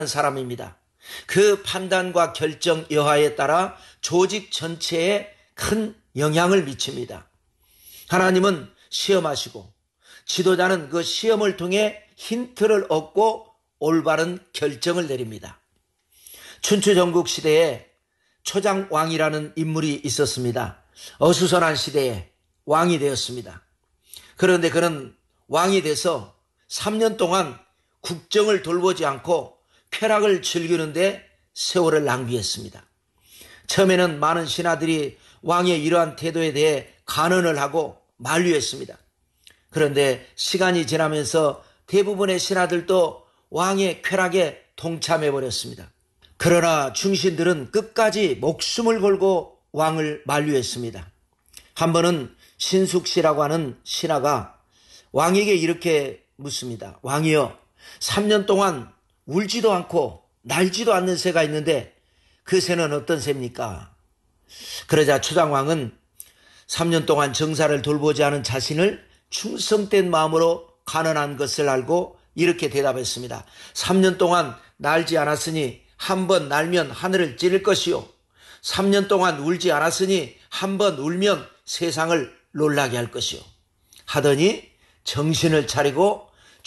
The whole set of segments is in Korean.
사람입니다. 그 판단과 결정 여하에 따라 조직 전체에 큰 영향을 미칩니다. 하나님은 시험하시고 지도자는 그 시험을 통해 힌트를 얻고 올바른 결정을 내립니다. 춘추전국 시대에 초장왕이라는 인물이 있었습니다. 어수선한 시대에 왕이 되었습니다. 그런데 그는 왕이 돼서 3년 동안 국정을 돌보지 않고 쾌락을 즐기는데 세월을 낭비했습니다. 처음에는 많은 신하들이 왕의 이러한 태도에 대해 간언을 하고 만류했습니다. 그런데 시간이 지나면서 대부분의 신하들도 왕의 쾌락에 동참해버렸습니다. 그러나 중신들은 끝까지 목숨을 걸고 왕을 만류했습니다. 한 번은 신숙씨라고 하는 신하가 왕에게 이렇게 묻습니다. 왕이여, 3년 동안 울지도 않고 날지도 않는 새가 있는데 그 새는 어떤 새입니까? 그러자 초장왕은 3년 동안 정사를 돌보지 않은 자신을 충성된 마음으로 간언한 것을 알고 이렇게 대답했습니다. 3년 동안 날지 않았으니 한 번 날면 하늘을 찌를 것이요, 3년 동안 울지 않았으니 한 번 울면 세상을 놀라게 할 것이요 하더니 정신을 차리고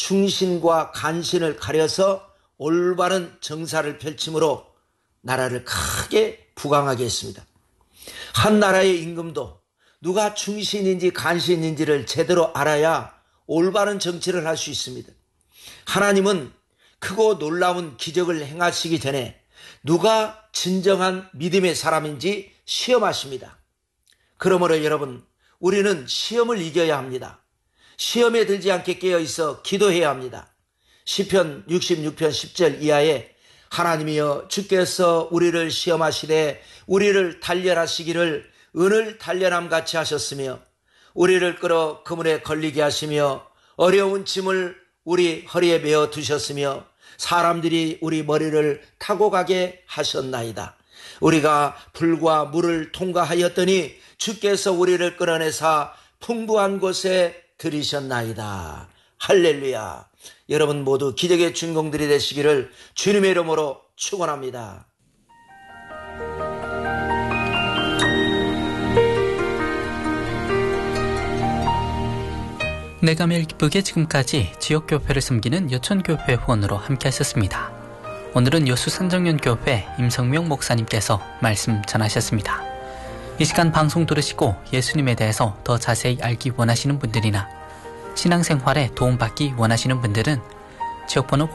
충신과 간신을 가려서 올바른 정사를 펼침으로 나라를 크게 부강하게 했습니다. 한 나라의 임금도 누가 충신인지 간신인지를 제대로 알아야 올바른 정치를 할 수 있습니다. 하나님은 크고 놀라운 기적을 행하시기 전에 누가 진정한 믿음의 사람인지 시험하십니다. 그러므로 여러분, 우리는 시험을 이겨야 합니다. 시험에 들지 않게 깨어있어 기도해야 합니다. 시편 66편 10절 이하에 하나님이여 주께서 우리를 시험하시되 우리를 단련하시기를 은을 단련함 같이 하셨으며 우리를 끌어 그물에 걸리게 하시며 어려운 짐을 우리 허리에 메어 두셨으며 사람들이 우리 머리를 타고 가게 하셨나이다. 우리가 불과 물을 통과하였더니 주께서 우리를 끌어내사 풍부한 곳에 들이셨나이다. 할렐루야. 여러분 모두 기적의 주인공들이 되시기를 주님의 이름으로 축원합니다. 내가 매일 기쁘게 지금까지 지역교회를 섬기는 여천교회 후원으로 함께 하셨습니다. 오늘은 여수 산정연교회 임성명 목사님께서 말씀 전하셨습니다. 이 시간 방송 들으시고 예수님에 대해서 더 자세히 알기 원하시는 분들이나 신앙생활에 도움받기 원하시는 분들은 지역번호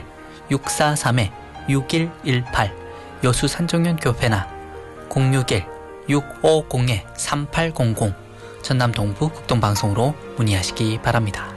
061-643-6118 여수 산정연교회나 061-650-3800 전남 동부 극동방송으로 문의하시기 바랍니다.